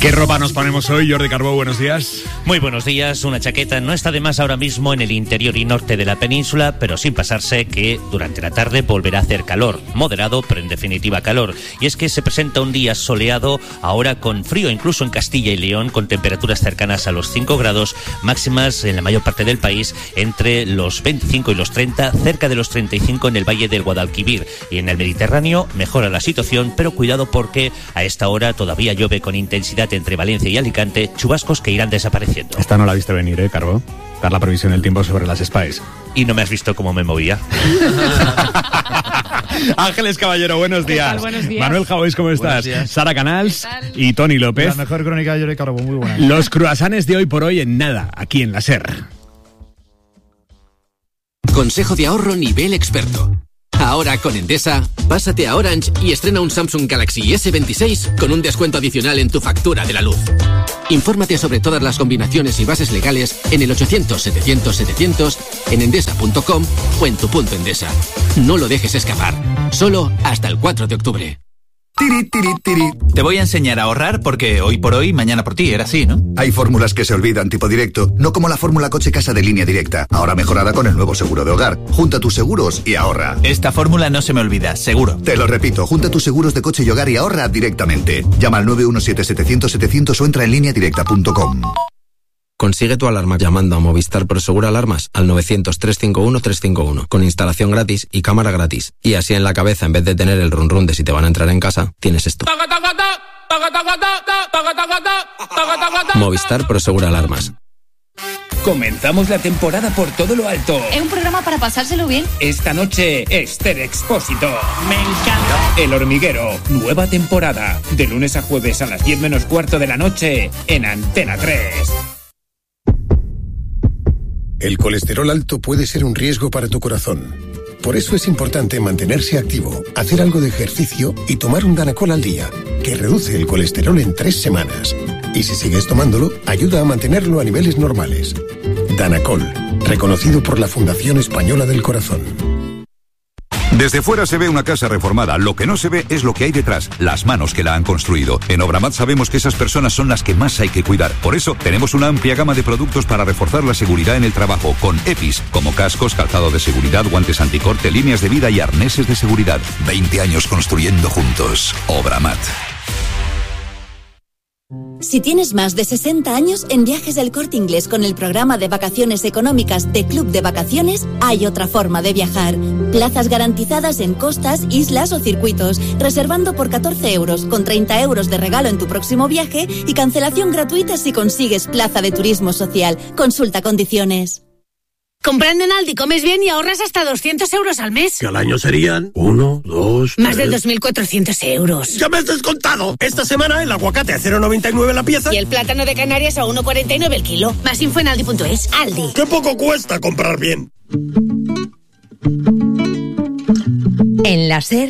¿Qué ropa nos ponemos hoy, Jordi Carbó? Buenos días. Muy buenos días. Una chaqueta no está de más ahora mismo en el interior y norte de la península, pero sin pasarse que durante la tarde volverá a hacer calor. Moderado, pero en definitiva calor. Y es que se presenta un día soleado, ahora con frío, incluso en Castilla y León, con temperaturas cercanas a los 5 grados, máximas en la mayor parte del país entre los 25 y los 30, cerca de los 35 en el Valle del Guadalquivir. Y en el Mediterráneo mejora la situación, pero cuidado porque a esta hora todavía llueve con intensidad entre Valencia y Alicante, chubascos que irán desapareciendo. Esta no la viste venir, Carbó. Dar la previsión del tiempo sobre las SPAES. Y no me has visto cómo me movía. Ángeles Caballero, buenos días. Buenos días. Manuel Javois, ¿cómo estás? Sara Canals y Toni López. La mejor crónica de Jordi Carbó, muy buena. Los cruasanes de hoy por hoy en nada, aquí en la SER. Consejo de ahorro nivel experto. Ahora con Endesa, pásate a Orange y estrena un Samsung Galaxy S26 con un descuento adicional en tu factura de la luz. Infórmate sobre todas las combinaciones y bases legales en el 800-700-700, en endesa.com o en tu punto Endesa. No lo dejes escapar. Solo hasta el 4 de octubre. Tiri, tiri, tiri. Te voy a enseñar a ahorrar porque hoy por hoy, mañana por ti, era así, ¿no? Hay fórmulas que se olvidan, tipo directo, no como la fórmula coche-casa de Línea Directa, ahora mejorada con el nuevo seguro de hogar. Junta tus seguros y ahorra. Esta fórmula no se me olvida, seguro. Te lo repito, junta tus seguros de coche y hogar y ahorra directamente. Llama al 917-700-700 o entra en lineadirecta.com. Consigue tu alarma llamando a Movistar Prosegur Alarmas al 900-351-351 con instalación gratis y cámara gratis. Y así en la cabeza, en vez de tener el run run de si te van a entrar en casa, tienes esto. Movistar Prosegur Alarmas. Comenzamos la temporada por todo lo alto. Es un programa para pasárselo bien. Esta noche, Esther Expósito. Me encanta. El Hormiguero, nueva temporada. De lunes a jueves a las 10 menos cuarto de la noche en Antena 3. El colesterol alto puede ser un riesgo para tu corazón. Por eso es importante mantenerse activo, hacer algo de ejercicio y tomar un Danacol al día, que reduce el colesterol en 3 semanas. Y si sigues tomándolo, ayuda a mantenerlo a niveles normales. Danacol, reconocido por la Fundación Española del Corazón. Desde fuera se ve una casa reformada, lo que no se ve es lo que hay detrás, las manos que la han construido. En Obramat sabemos que esas personas son las que más hay que cuidar. Por eso tenemos una amplia gama de productos para reforzar la seguridad en el trabajo, con EPIs, como cascos, calzado de seguridad, guantes anticorte, líneas de vida y arneses de seguridad. 20 años construyendo juntos. Obramat. Si tienes más de 60 años, en Viajes del Corte Inglés con el programa de vacaciones económicas de Club de Vacaciones, hay otra forma de viajar. Plazas garantizadas en costas, islas o circuitos, reservando por 14 euros, con 30 euros de regalo en tu próximo viaje y cancelación gratuita si consigues plaza de turismo social. Consulta condiciones. Comprando en Aldi comes bien y ahorras hasta 200 euros al mes. Que al año serían 1, 2, 3... Más de 2.400 euros. ¡Ya me has descontado! Esta semana el aguacate a 0,99 la pieza. Y el plátano de Canarias a 1,49 el kilo. Más info en Aldi.es. Aldi. ¡Qué poco cuesta comprar bien! En la SER,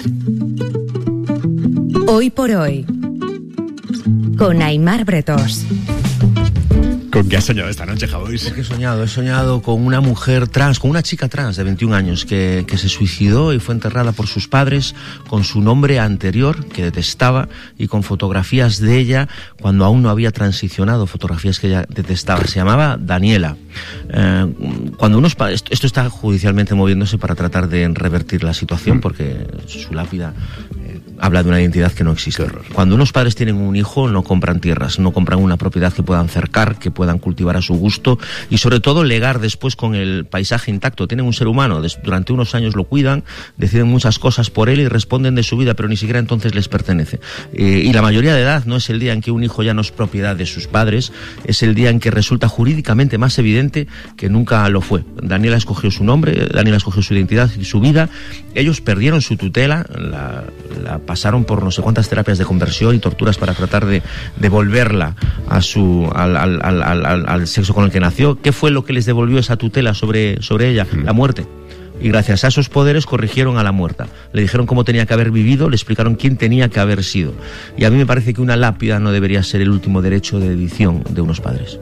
Hoy por Hoy, con Aimar Bretós. ¿Con qué has soñado esta noche, Javois? ¿Qué he soñado? He soñado con una mujer trans, con una chica trans de 21 años que se suicidó y fue enterrada por sus padres con su nombre anterior, que detestaba, y con fotografías de ella cuando aún no había transicionado, fotografías que ella detestaba. Se llamaba Daniela. Cuando unos padres... Esto está judicialmente moviéndose para tratar de revertir la situación, porque su lápida habla de una identidad que no existe. Cuando unos padres tienen un hijo, no compran tierras, no compran una propiedad que puedan cercar, que puedan cultivar a su gusto y sobre todo legar después con el paisaje intacto. Tienen un ser humano, durante unos años lo cuidan, deciden muchas cosas por él y responden de su vida, pero ni siquiera entonces les pertenece. Y la mayoría de edad no es el día en que un hijo ya no es propiedad de sus padres, es el día en que resulta jurídicamente más evidente que nunca lo fue. Daniela escogió su nombre, Daniela escogió su identidad y su vida. Ellos perdieron su tutela, la pasaron por no sé cuántas terapias de conversión y torturas para tratar de devolverla a al sexo con el que nació. ¿Qué fue lo que les devolvió esa tutela sobre ella? La muerte. Y gracias a esos poderes corrigieron a la muerta. Le dijeron cómo tenía que haber vivido, le explicaron quién tenía que haber sido. Y a mí me parece que una lápida no debería ser el último derecho de edición de unos padres.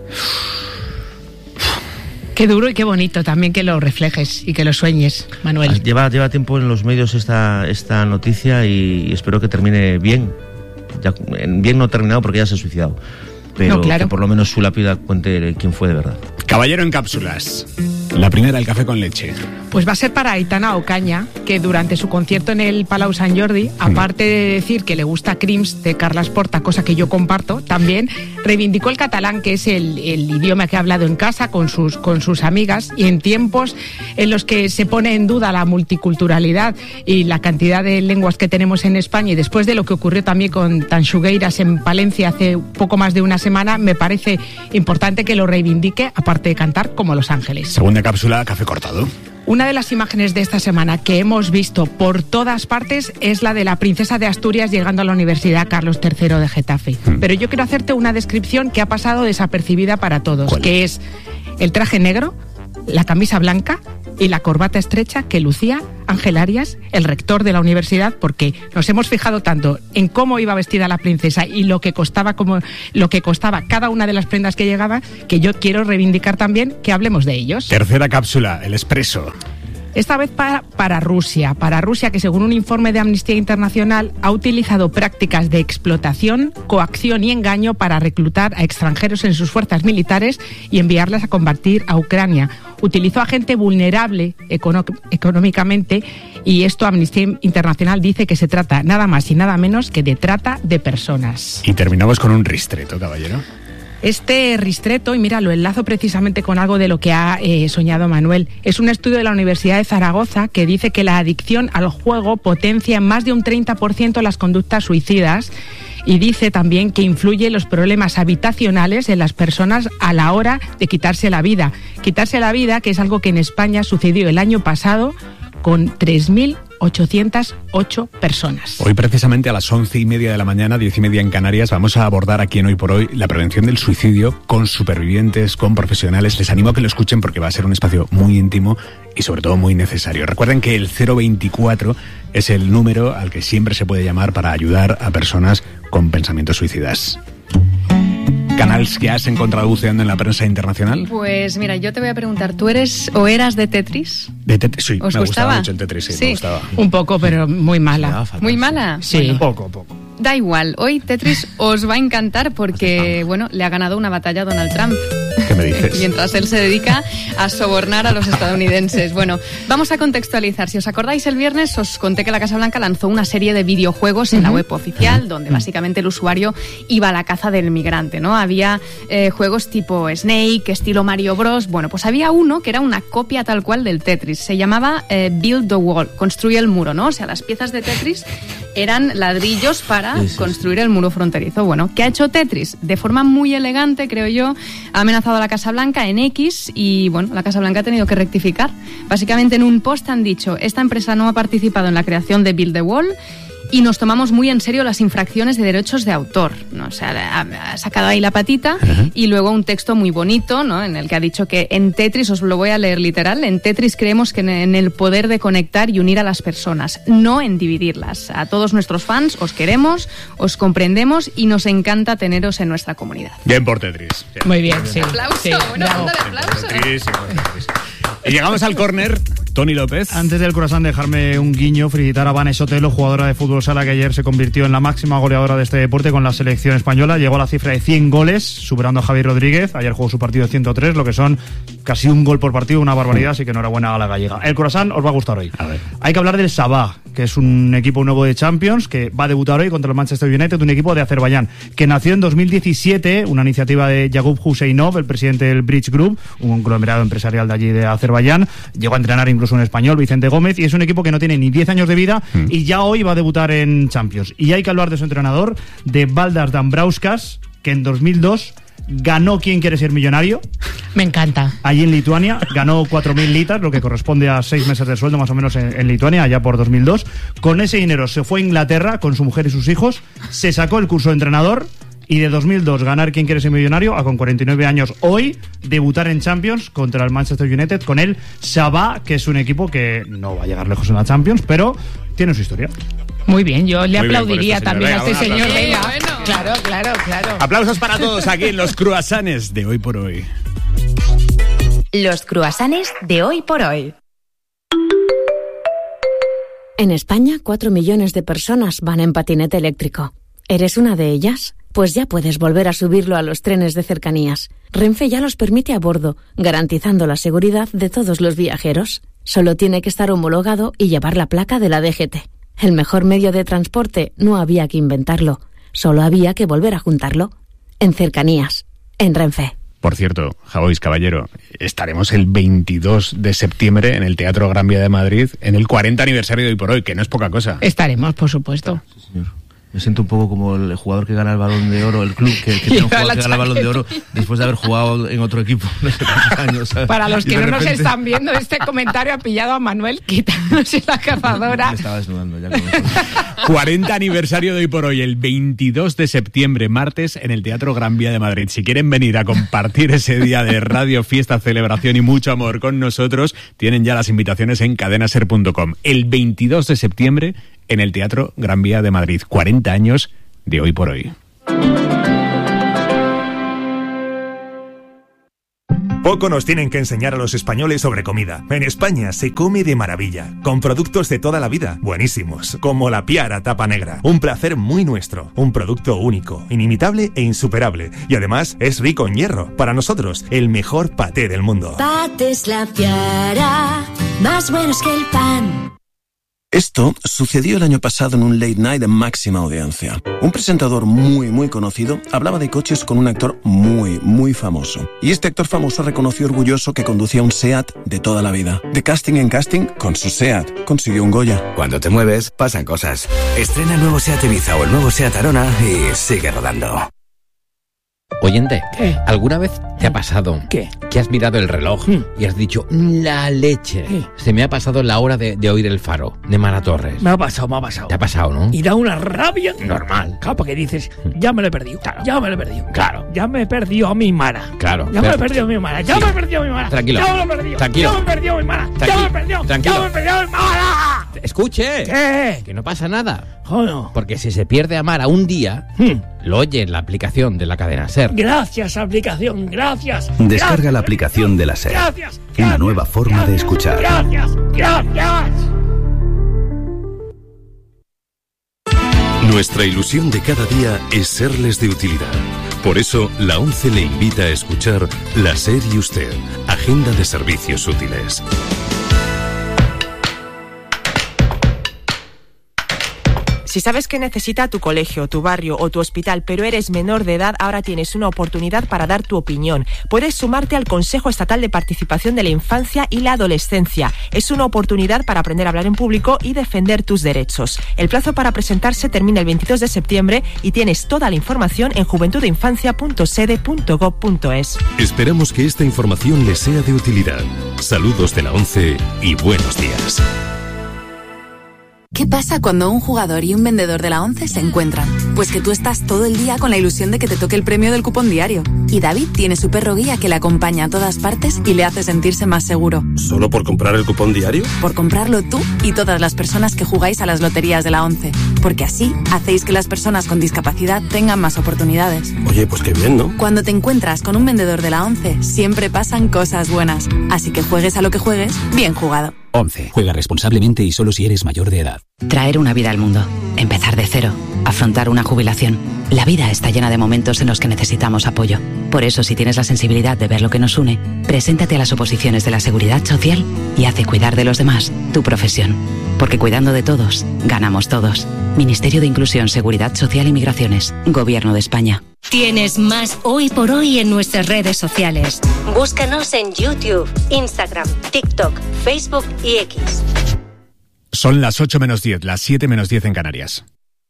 Qué duro y qué bonito también que lo reflejes y que lo sueñes, Manuel. Lleva tiempo en los medios esta noticia y espero que termine bien. ya bien no terminado porque ya se ha suicidado. Pero No, claro. que por lo menos su lápida cuente quién fue de verdad. Caballero en cápsulas. La primera, el café con leche. Pues va a ser para Aitana Ocaña, que durante su concierto en el Palau Sant Jordi, aparte de decir que le gusta Crims de Carles Porta, cosa que yo comparto, también reivindicó el catalán, que es el idioma que ha hablado en casa con sus amigas, y en tiempos en los que se pone en duda la multiculturalidad y la cantidad de lenguas que tenemos en España, y después de lo que ocurrió también con Tanxugueiras en Palencia hace poco más de una semana, me parece importante que lo reivindique, aparte de cantar como Los Ángeles. Segunda cápsula, café cortado. Una de las imágenes de esta semana que hemos visto por todas partes es la de la princesa de Asturias llegando a la Universidad Carlos III de Getafe. Pero yo quiero hacerte una descripción que ha pasado desapercibida para todos, que es el traje negro, la camisa blanca y la corbata estrecha que lucía Ángel Arias, el rector de la universidad, porque nos hemos fijado tanto en cómo iba vestida la princesa y lo que costaba cada una de las prendas que llegaba, que yo quiero reivindicar también que hablemos de ellos. Tercera cápsula, el expreso. Esta vez para Rusia, que según un informe de Amnistía Internacional ha utilizado prácticas de explotación, coacción y engaño para reclutar a extranjeros en sus fuerzas militares y enviarlas a combatir a Ucrania. Utilizó a gente vulnerable económicamente, y esto Amnistía Internacional dice que se trata nada más y nada menos que de trata de personas. Y terminamos con un ristreto, caballero. Este ristreto, y mira, lo enlazo precisamente con algo de lo que ha soñado Manuel, es un estudio de la Universidad de Zaragoza que dice que la adicción al juego potencia en más de un 30% las conductas suicidas, y dice también que influye en los problemas habitacionales en las personas a la hora de quitarse la vida. Quitarse la vida, que es algo que en España sucedió el año pasado con 3.808 personas. Hoy precisamente a las 11:30 de la mañana, 10:30 en Canarias, vamos a abordar aquí en Hoy por Hoy la prevención del suicidio con supervivientes, con profesionales. Les animo a que lo escuchen porque va a ser un espacio muy íntimo y sobre todo muy necesario. Recuerden que el 024 es el número al que siempre se puede llamar para ayudar a personas con pensamientos suicidas. ¿Canals que has encontrado buceando en la prensa internacional? Pues mira, yo te voy a preguntar, ¿tú eres o eras de Tetris? De Tetris, sí. ¿Os me gustaba? gustaba mucho el Tetris, sí. Me gustaba. Un poco, pero muy mala. ¿Muy mala? Sí. Bueno, Poco. da igual, hoy Tetris os va a encantar porque, bueno, le ha ganado una batalla a Donald Trump. ¿Qué me dices? Mientras él se dedica a sobornar a los estadounidenses. Bueno, vamos a contextualizar. Si os acordáis, el viernes os conté que la Casa Blanca lanzó una serie de videojuegos en la web oficial, donde básicamente el usuario iba a la caza del migrante, ¿no? Había juegos tipo Snake, estilo Mario Bros. Bueno, pues había uno que era una copia tal cual del Tetris. Se llamaba Build the Wall, construye el muro, ¿no? O sea, las piezas de Tetris eran ladrillos para construir el muro fronterizo. Bueno, ¿qué ha hecho Tetris? De forma muy elegante, creo yo, ha amenazado a la Casa Blanca en X y, bueno, la Casa Blanca ha tenido que rectificar. Básicamente en un post han dicho, esta empresa no ha participado en la creación de Build the Wall y nos tomamos muy en serio las infracciones de derechos de autor, ¿no? O sea, ha sacado ahí la patita y luego un texto muy bonito, ¿no? En el que ha dicho que en Tetris, os lo voy a leer literal, en Tetris creemos que en el poder de conectar y unir a las personas, no en dividirlas. A todos nuestros fans os queremos, os comprendemos y nos encanta teneros en nuestra comunidad. Bien por Tetris. Bien. Muy bien, sí. Aplauso, sí, una ronda de aplausos. Tetris. Y llegamos al córner. Tony López. Antes del croissant, dejarme un guiño, felicitar a Vanessa Sotelo, jugadora de fútbol sala que ayer se convirtió en la máxima goleadora de este deporte con la selección española. Llegó a la cifra de 100 goles, superando a Javier Rodríguez. Ayer jugó su partido de 103, lo que son casi un gol por partido, una barbaridad, así que enhorabuena a la gallega. El croissant os va a gustar hoy. A ver. Hay que hablar del Sabah, que es un equipo nuevo de Champions, que va a debutar hoy contra el Manchester United, un equipo de Azerbaiyán, que nació en 2017, una iniciativa de Yaqub Huseinov, el presidente del Bridge Group, un conglomerado empresarial de allí de Azerbaiyán. Llegó a entrenar incluso un español, Vicente Gómez, y es un equipo que no tiene ni 10 años de vida y ya hoy va a debutar en Champions. Y hay que hablar de su entrenador, de Valdas Dambrauskas, que en 2002 ganó ¿Quién quiere ser millonario? Me encanta. Allí en Lituania, ganó 4.000 litas, lo que corresponde a 6 meses de sueldo más o menos en Lituania, allá por 2002. Con ese dinero se fue a Inglaterra con su mujer y sus hijos, se sacó el curso de entrenador y de 2002 ganar ¿Quién quiere ser millonario? A con 49 años hoy debutar en Champions contra el Manchester United con el Sabah, que es un equipo que no va a llegar lejos en la Champions, pero tiene su historia. Muy bien, yo le Muy bien aplaudiría por este también señor. a este Venga, señor. un Venga, aplauso. claro. Aplausos para todos aquí en los croissants de Hoy por Hoy. Los croissants de Hoy por Hoy. En España, 4 millones de personas van en patinete eléctrico. ¿Eres una de ellas? Pues ya puedes volver a subirlo a los trenes de cercanías. Renfe ya los permite a bordo, garantizando la seguridad de todos los viajeros. Solo tiene que estar homologado y llevar la placa de la DGT. El mejor medio de transporte no había que inventarlo, solo había que volver a juntarlo. En cercanías, en Renfe. Por cierto, Javois, caballero, estaremos el 22 de septiembre en el Teatro Gran Vía de Madrid en el 40 aniversario de Hoy por Hoy, que no es poca cosa. Estaremos, por supuesto. Sí, señor. Me siento un poco como el jugador que gana el Balón de Oro, el club que tiene un jugador que gana el Balón de Oro después de haber jugado en otro equipo no sé cuántos años, ¿sabes? Para los que no nos están viendo, este comentario ha pillado a Manuel quitándose la cazadora. Me estaba desnudando ya con eso. 40 aniversario de Hoy por Hoy, el 22 de septiembre, martes, en el Teatro Gran Vía de Madrid. Si quieren venir a compartir ese día de radio, fiesta, celebración y mucho amor con nosotros, tienen ya las invitaciones en cadenaser.com. El 22 de septiembre, en el Teatro Gran Vía de Madrid. 40 años de Hoy por Hoy. Poco nos tienen que enseñar a los españoles sobre comida. En España se come de maravilla, con productos de toda la vida, buenísimos, como la Piara Tapa Negra. Un placer muy nuestro, un producto único, inimitable e insuperable. Y además es rico en hierro. Para nosotros, el mejor paté del mundo. Patés La Piara, más buenos que el pan. Esto sucedió el año pasado en un late night de máxima audiencia. Un presentador muy conocido hablaba de coches con un actor muy famoso. Y este actor famoso reconoció orgulloso que conducía un SEAT de toda la vida. De casting en casting, con su SEAT consiguió un Goya. Cuando te mueves, pasan cosas. Estrena el nuevo SEAT Ibiza o el nuevo SEAT Arona y sigue rodando. Oyente, ¿qué? ¿Alguna vez te ha pasado ¿qué? Que has mirado el reloj y has dicho, la leche? ¿Qué? Se me ha pasado la hora de oír El Faro, de Mara Torres. Me ha pasado. ¿Te ha pasado, no? Y da una rabia. Normal. Claro, porque dices, ya me lo he perdido. Claro. Ya me lo he perdido. Claro. Ya me he perdido a mi Mara. Claro. Ya me he perdido a mi Mara. Ya me he perdido a mi Mara. Tranquilo. Ya me lo he perdido. Tranquilo. Ya me he perdido a mi Mara. Ya me he perdido. Tranquilo. Ya me he perdido a mi Mara. Escuche. ¿Qué? Que no pasa nada. Joder. Porque si se pierde a Mara un día, lo oye en la aplicación de la cadena SER. Gracias, aplicación. Gracias. Descarga gracias. la aplicación de la SER. Gracias. Una nueva forma de escuchar. Gracias. Nuestra ilusión de cada día es serles de utilidad. Por eso, la ONCE le invita a escuchar La SER y Usted, Agenda de Servicios Útiles. Si sabes que necesita tu colegio, tu barrio o tu hospital, pero eres menor de edad, ahora tienes una oportunidad para dar tu opinión. Puedes sumarte al Consejo Estatal de Participación de la Infancia y la Adolescencia. Es una oportunidad para aprender a hablar en público y defender tus derechos. El plazo para presentarse termina el 22 de septiembre y tienes toda la información en juventudeinfancia.sede.gov.es. Esperamos que esta información les sea de utilidad. Saludos de la ONCE y buenos días. ¿Qué pasa cuando un jugador y un vendedor de la ONCE se encuentran? Pues que tú estás todo el día con la ilusión de que te toque el premio del cupón diario. Y David tiene su perro guía que le acompaña a todas partes y le hace sentirse más seguro. ¿Solo por comprar el cupón diario? Por comprarlo tú y todas las personas que jugáis a las loterías de la ONCE. Porque así hacéis que las personas con discapacidad tengan más oportunidades. Oye, pues qué bien, ¿no? Cuando te encuentras con un vendedor de la ONCE, siempre pasan cosas buenas. Así que juegues a lo que juegues, bien jugado. 11. Juega responsablemente y solo si eres mayor de edad. Traer una vida al mundo. Empezar de cero. Afrontar una jubilación. La vida está llena de momentos en los que necesitamos apoyo. Por eso, si tienes la sensibilidad de ver lo que nos une, preséntate a las oposiciones de la Seguridad Social y haz de cuidar de los demás tu profesión. Porque cuidando de todos, ganamos todos. Ministerio de Inclusión, Seguridad Social y Migraciones. Gobierno de España. Tienes más Hoy por Hoy en nuestras redes sociales. Búscanos en YouTube, Instagram, TikTok, Facebook y X. Son las 8 menos 10, las 7 menos 10 en Canarias.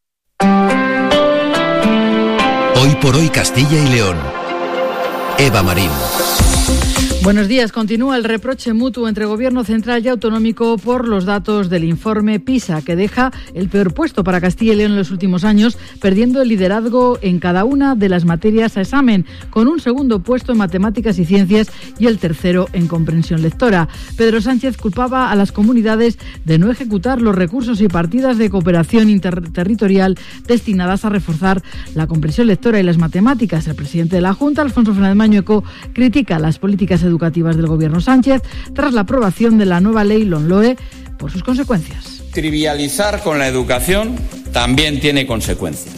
Hoy por Hoy Castilla y León. Eva Marín. Buenos días. Continúa el reproche mutuo entre Gobierno central y autonómico por los datos del informe PISA, que deja el peor puesto para Castilla y León en los últimos años, perdiendo el liderazgo en cada una de las materias a examen, con un segundo puesto en matemáticas y ciencias y el tercero en comprensión lectora. Pedro Sánchez culpaba a las comunidades de no ejecutar los recursos y partidas de cooperación interterritorial destinadas a reforzar la comprensión lectora y las matemáticas. El presidente de la Junta, Alfonso Fernández Mañueco, critica las políticas educativas del Gobierno Sánchez tras la aprobación de la nueva ley LOMLOE por sus consecuencias. Trivializar con la educación también tiene consecuencias.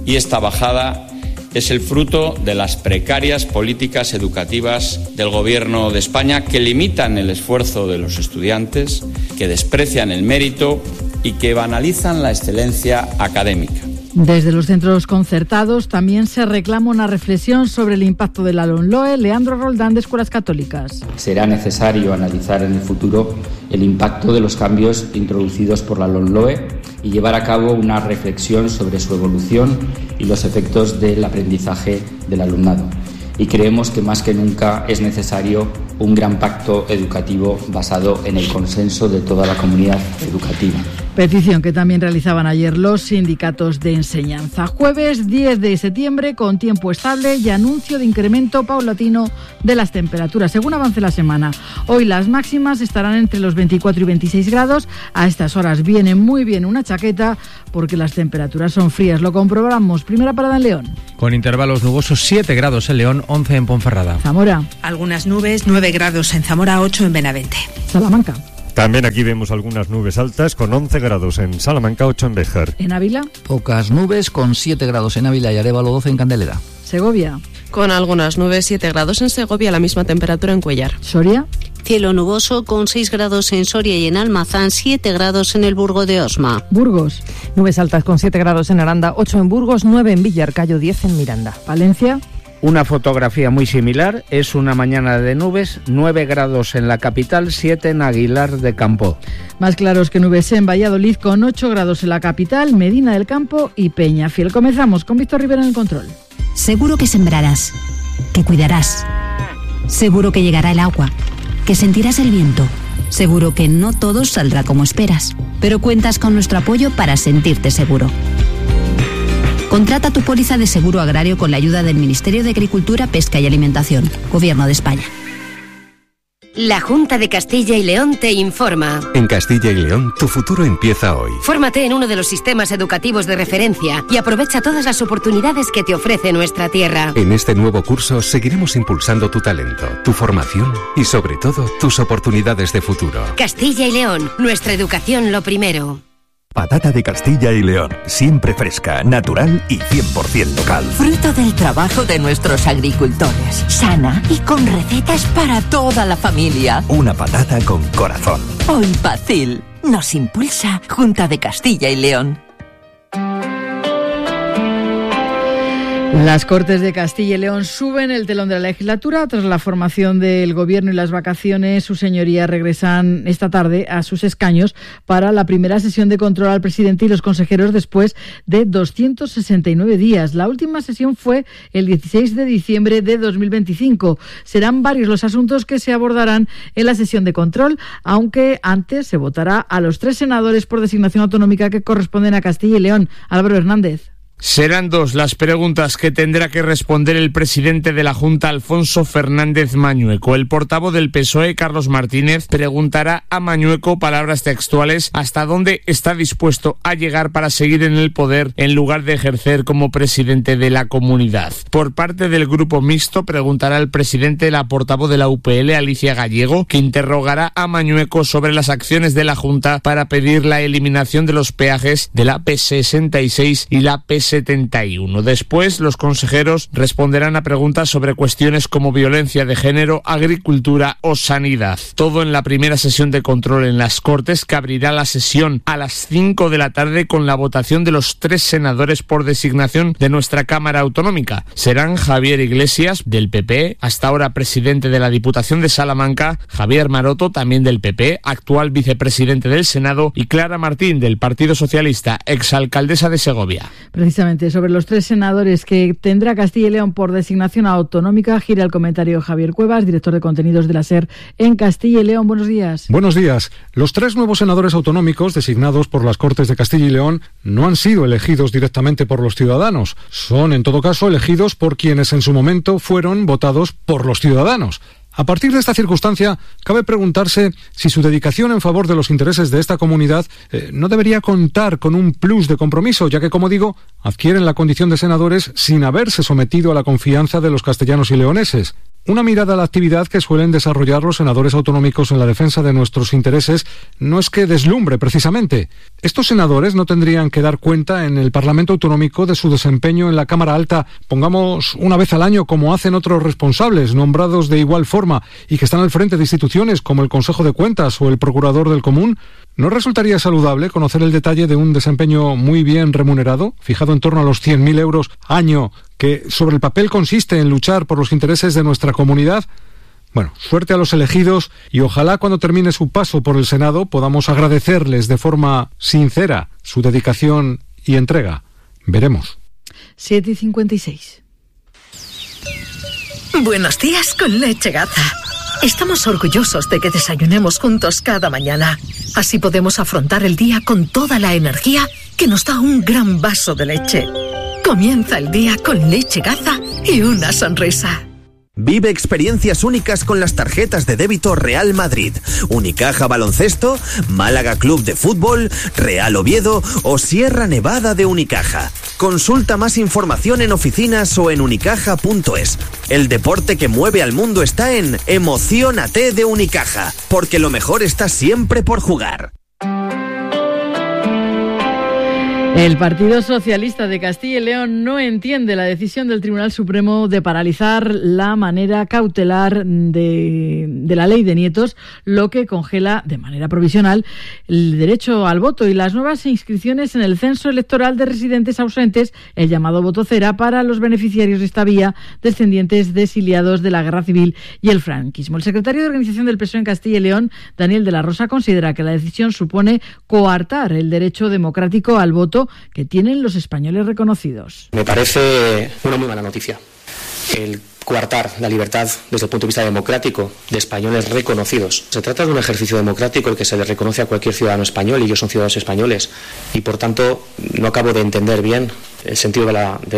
y esta bajada es el fruto de las precarias políticas educativas del Gobierno de España, que limitan el esfuerzo de los estudiantes, que desprecian el mérito y que banalizan la excelencia académica. Desde los centros concertados también se reclama una reflexión sobre el impacto de la LOMLOE. Leandro Roldán, de Escuelas Católicas. Será necesario analizar en el futuro el impacto de los cambios introducidos por la LOMLOE y llevar a cabo una reflexión sobre su evolución y los efectos del aprendizaje del alumnado. Y creemos que más que nunca es necesario un gran pacto educativo basado en el consenso de toda la comunidad educativa. Petición que también realizaban ayer los sindicatos de enseñanza. Jueves 10 de septiembre, con tiempo estable y anuncio de incremento paulatino de las temperaturas según avance la semana. Hoy las máximas estarán entre los 24 y 26 grados. A estas horas viene muy bien una chaqueta porque las temperaturas son frías. Lo comprobamos. Primera parada en León. Con intervalos nubosos, 7 grados en León, 11 en Ponferrada. Zamora. Algunas nubes, 9 grados en Zamora, 8 en Benavente. Salamanca. También aquí vemos algunas nubes altas con 11 grados en Salamanca, 8 en Béjar. ¿En Ávila? Pocas nubes con 7 grados en Ávila y Arévalo, 12 en Candelera. ¿Segovia? Con algunas nubes, 7 grados en Segovia, la misma temperatura en Cuellar. ¿Soria? Cielo nuboso con 6 grados en Soria y en Almazán, 7 grados en el Burgo de Osma. ¿Burgos? Nubes altas con 7 grados en Aranda, 8 en Burgos, 9 en Villarcayo, 10 en Miranda. ¿Valencia? Una fotografía muy similar, es una mañana de nubes, 9 grados en la capital, 7 en Aguilar de Campo. Más claros que nubes en Valladolid, con 8 grados en la capital, Medina del Campo y Peñafiel. Comenzamos con Víctor Rivera en el control. Seguro que sembrarás, que cuidarás. Seguro que llegará el agua, que sentirás el viento. Seguro que no todo saldrá como esperas, pero cuentas con nuestro apoyo para sentirte seguro. Contrata tu póliza de seguro agrario con la ayuda del Ministerio de Agricultura, Pesca y Alimentación, Gobierno de España. La Junta de Castilla y León te informa. En Castilla y León, tu futuro empieza hoy. Fórmate en uno de los sistemas educativos de referencia y aprovecha todas las oportunidades que te ofrece nuestra tierra. En este nuevo curso seguiremos impulsando tu talento, tu formación y sobre todo tus oportunidades de futuro. Castilla y León, nuestra educación lo primero. Patata de Castilla y León, siempre fresca, natural y 100% local. Fruto del trabajo de nuestros agricultores, sana y con recetas para toda la familia. Una patata con corazón. Hoy Pacil nos impulsa Junta de Castilla y León. Las Cortes de Castilla y León suben el telón de la legislatura. Tras la formación del Gobierno y las vacaciones, sus señorías regresan esta tarde a sus escaños para la primera sesión de control al presidente y los consejeros después de 269 días. La última sesión fue el 16 de diciembre de 2025. Serán varios los asuntos que se abordarán en la sesión de control, aunque antes se votará a los 3 senadores por designación autonómica que corresponden a Castilla y León. Álvaro Hernández. Serán 2 las preguntas que tendrá que responder el presidente de la Junta, Alfonso Fernández Mañueco. El portavoz del PSOE, Carlos Martínez, preguntará a Mañueco, palabras textuales, hasta dónde está dispuesto a llegar para seguir en el poder en lugar de ejercer como presidente de la comunidad. Por parte del grupo mixto, preguntará al presidente la portavoz de la UPL, Alicia Gallego, que interrogará a Mañueco sobre las acciones de la Junta para pedir la eliminación de los peajes de la P66 y la P71. Después, los consejeros responderán a preguntas sobre cuestiones como violencia de género, agricultura o sanidad. Todo en la primera sesión de control en las Cortes, que abrirá la sesión a las 5 de la tarde con la votación de los 3 senadores por designación de nuestra Cámara Autonómica. Serán Javier Iglesias, del PP, hasta ahora presidente de la Diputación de Salamanca, Javier Maroto, también del PP, actual vicepresidente del Senado, y Clara Martín, del Partido Socialista, exalcaldesa de Segovia. Precisamente sobre los 3 senadores que tendrá Castilla y León por designación autonómica, gira el comentario Javier Cuevas, director de contenidos de la SER en Castilla y León. Buenos días. Buenos días. Los 3 nuevos senadores autonómicos designados por las Cortes de Castilla y León no han sido elegidos directamente por los ciudadanos. Son, en todo caso, elegidos por quienes en su momento fueron votados por los ciudadanos. A partir de esta circunstancia, cabe preguntarse si su dedicación en favor de los intereses de esta comunidad no debería contar con un plus de compromiso, ya que, como digo, adquieren la condición de senadores sin haberse sometido a la confianza de los castellanos y leoneses. Una mirada a la actividad que suelen desarrollar los senadores autonómicos en la defensa de nuestros intereses no es que deslumbre precisamente. Estos senadores no tendrían que dar cuenta en el Parlamento Autonómico de su desempeño en la Cámara Alta, pongamos una vez al año, como hacen otros responsables nombrados de igual forma y que están al frente de instituciones como el Consejo de Cuentas o el Procurador del Común. ¿No resultaría saludable conocer el detalle de un desempeño muy bien remunerado, fijado en torno a los 100.000 euros año, que sobre el papel consiste en luchar por los intereses de nuestra comunidad? Bueno, suerte a los elegidos y ojalá cuando termine su paso por el Senado podamos agradecerles de forma sincera su dedicación y entrega. Veremos. 7:56. Buenos días con Leche Gaza. Estamos orgullosos de que desayunemos juntos cada mañana. Así podemos afrontar el día con toda la energía que nos da un gran vaso de leche. Comienza el día con Leche Gaza y una sonrisa. Vive experiencias únicas con las tarjetas de débito Real Madrid, Unicaja Baloncesto, Málaga Club de Fútbol, Real Oviedo o Sierra Nevada de Unicaja. Consulta más información en oficinas o en unicaja.es. El deporte que mueve al mundo está en Emociónate de Unicaja, porque lo mejor está siempre por jugar. El Partido Socialista de Castilla y León no entiende la decisión del Tribunal Supremo de paralizar la manera cautelar de la ley de nietos, lo que congela de manera provisional el derecho al voto y las nuevas inscripciones en el censo electoral de residentes ausentes, el llamado voto cera, para los beneficiarios de esta vía, descendientes de exiliados de la Guerra Civil y el franquismo. El secretario de Organización del PSOE en Castilla y León, Daniel de la Rosa, considera que la decisión supone coartar el derecho democrático al voto que tienen los españoles reconocidos. Me parece una muy mala noticia el coartar la libertad desde el punto de vista democrático de españoles reconocidos. Se trata de un ejercicio democrático el que se le reconoce a cualquier ciudadano español, y ellos son ciudadanos españoles, y por tanto no acabo de entender bien el sentido de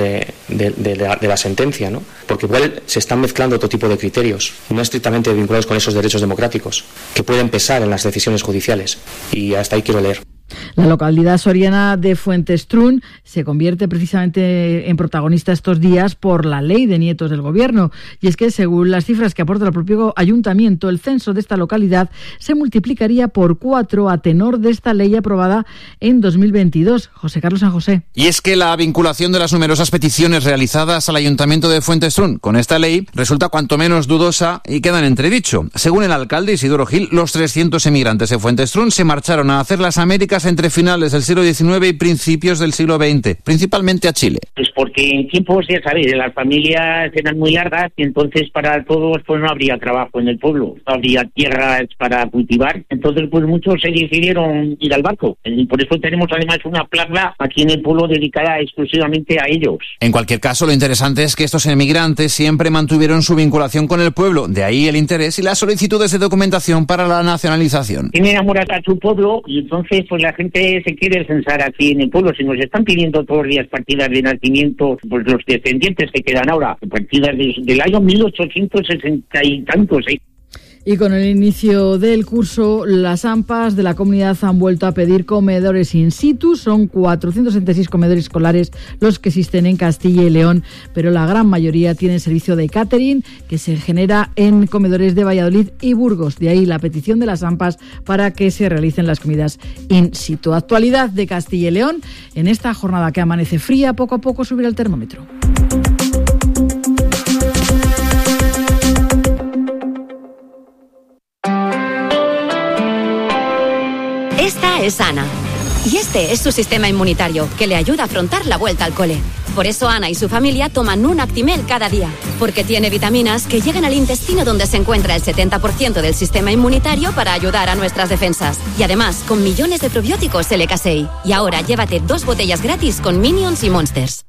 la sentencia, ¿no? Porque igual se están mezclando otro tipo de criterios, no estrictamente vinculados con esos derechos democráticos, que pueden pesar en las decisiones judiciales, y hasta ahí quiero leer. La localidad soriana de Fuentestrún se convierte precisamente en protagonista estos días por la ley de nietos del Gobierno. Y es que, según las cifras que aporta el propio ayuntamiento, el censo de esta localidad se multiplicaría por 4 a tenor de esta ley aprobada en 2022. José Carlos San José. Y es que la vinculación de las numerosas peticiones realizadas al ayuntamiento de Fuentestrún con esta ley resulta cuanto menos dudosa y queda en entredicho. Según el alcalde Isidoro Gil, los 300 emigrantes de Fuentestrún se marcharon a hacer las Américas entre finales del siglo XIX y principios del siglo XX, principalmente a Chile. Pues porque en tiempos, ya sabéis, las familias eran muy largas y entonces para todos pues no habría trabajo en el pueblo, no habría tierras para cultivar, entonces pues muchos se decidieron ir al barco, y por eso tenemos además una plaza aquí en el pueblo dedicada exclusivamente a ellos. En cualquier caso, lo interesante es que estos emigrantes siempre mantuvieron su vinculación con el pueblo, de ahí el interés y las solicitudes de documentación para la nacionalización. Tienen amor a su pueblo y entonces pues la gente se quiere censar aquí en el pueblo. Si nos están pidiendo todos los días partidas de nacimiento, pues los descendientes que quedan ahora, partidas del año 1860 y tantos, Y con el inicio del curso, las AMPAs de la comunidad han vuelto a pedir comedores in situ. Son 476 comedores escolares los que existen en Castilla y León, pero la gran mayoría tienen servicio de catering que se genera en comedores de Valladolid y Burgos. De ahí la petición de las AMPAs para que se realicen las comidas in situ. Actualidad de Castilla y León. En esta jornada que amanece fría, poco a poco subirá el termómetro. Esta es Ana. Y este es su sistema inmunitario, que le ayuda a afrontar la vuelta al cole. Por eso Ana y su familia toman un Actimel cada día, porque tiene vitaminas que llegan al intestino, donde se encuentra el 70% del sistema inmunitario, para ayudar a nuestras defensas. Y además, con millones de probióticos LK6. Y ahora llévate 2 botellas gratis con Minions y Monsters.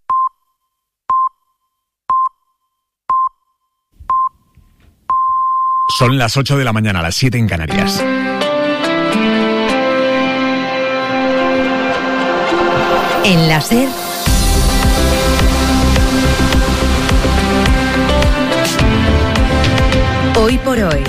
Son las 8 de la mañana, las 7 en Canarias. En la SER, Hoy por Hoy.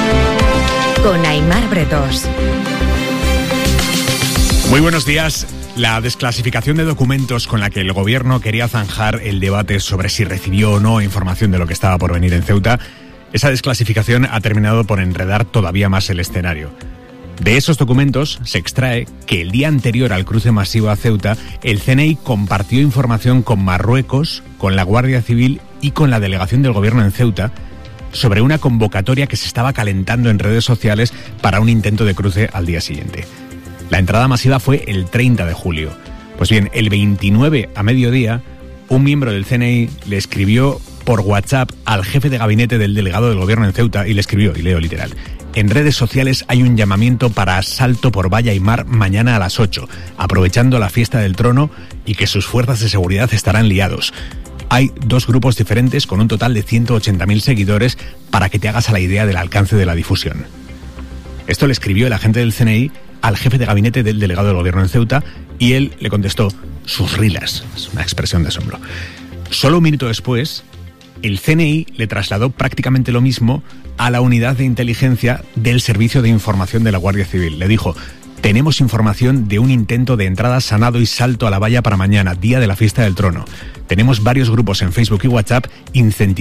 Con Aimar Bretos. Muy buenos días. La desclasificación de documentos con la que el gobierno quería zanjar el debate sobre si recibió o no información de lo que estaba por venir en Ceuta, esa desclasificación ha terminado por enredar todavía más el escenario. De esos documentos se extrae que el día anterior al cruce masivo a Ceuta, el CNI compartió información con Marruecos, con la Guardia Civil y con la delegación del gobierno en Ceuta sobre una convocatoria que se estaba calentando en redes sociales para un intento de cruce al día siguiente. La entrada masiva fue el 30 de julio. Pues bien, el 29 a mediodía, un miembro del CNI le escribió por WhatsApp al jefe de gabinete del delegado del gobierno en Ceuta y le escribió, y leo literal: en redes sociales hay un llamamiento para asalto por valla y mar mañana a las 8, aprovechando la fiesta del trono y que sus fuerzas de seguridad estarán liados. Hay 2 grupos diferentes con un total de 180.000 seguidores para que te hagas a la idea del alcance de la difusión. Esto le escribió el agente del CNI al jefe de gabinete del delegado del gobierno en Ceuta y él le contestó: sus rilas. Es una expresión de asombro. Solo un minuto después, el CNI le trasladó prácticamente lo mismo a la unidad de inteligencia del Servicio de Información de la Guardia Civil. Le dijo: tenemos información de un intento de entrada sanado y salto a la valla para mañana, día de la fiesta del trono. Tenemos varios grupos en Facebook y WhatsApp incentivando